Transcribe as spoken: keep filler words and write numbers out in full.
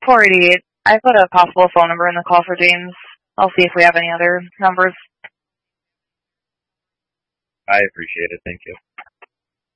four eighty-eight. I put a possible phone number in the call for James. I'll see if we have any other numbers. I appreciate it. Thank you.